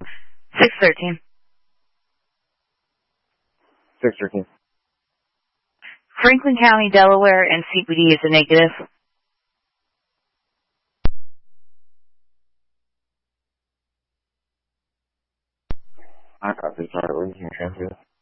613. 613. Franklin County, Delaware, and CPD is a negative. I copy. Sorry, we can transfer this.